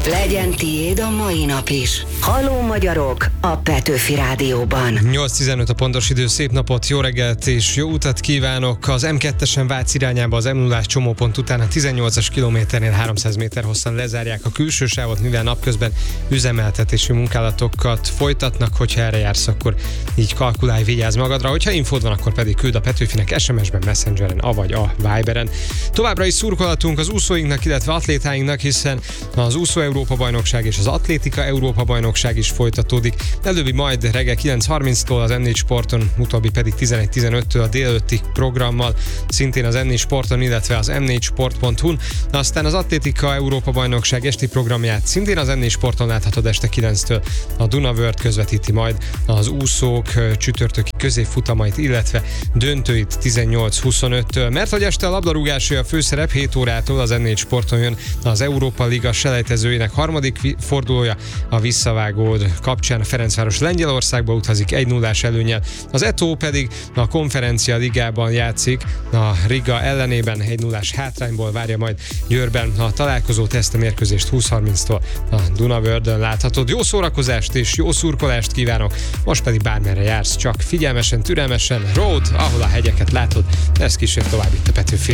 Legyen tiéd a mai nap is. Halló magyarok a Petőfi Rádióban. 8:15 a pontos idő, szép napot, jó reggelt és jó utat kívánok. Az M2-esen Vác irányába az M0-ás csomópont után a 18-as kilométernél 300 méter hosszan lezárják a külső sávot, mivel napközben üzemeltetési munkálatokat folytatnak. Hogyha erre jársz, akkor így kalkulálj, vigyázz magadra. Hogyha infód van, akkor pedig küld a Petőfinek SMS-ben, Messengeren, avagy a Viberen. Továbbra is szurkolatunk az úszóinknak, illetve atlétáinknak, hiszen az úszó Európa-bajnokság és az atlétika Európa-bajnokság is folytatódik. Előbbi majd reggel 9:30-tól az M4 Sporton, utóbbi pedig 11:15-től a délelőtti programmal, szintén az M4 Sporton, illetve az m4sport.hu-n. Aztán az atlétika Európa-bajnokság esti programját szintén az M4 Sporton láthatod este 9-től. A Dunaworld közvetíti majd az úszók csütörtöki középfutamait, illetve döntőit 18:25-től. Mert hogy este a labdarúgás a főszerep, 7 órától az M4 Sporton jön az Európa Liga selejtezőinek harmadik fordulója. A visszavágód kapcsán a Ferencváros Lengyelországba utazik 1-0-ás előnnyel. Az Eto pedig a Konferencia Ligában játszik, a Riga ellenében 1-0-ás hátrányból várja majd Győrben a találkozót. Ezt a mérkőzést 20:30-tól a Dunaworldön láthatod. Jó szórakozást és jó szurkolást kívánok, most pedig bármerre jársz, csak figyelmesen, türelmesen, road, ahol a hegyeket látod, ez kísér tovább itt a Petőfi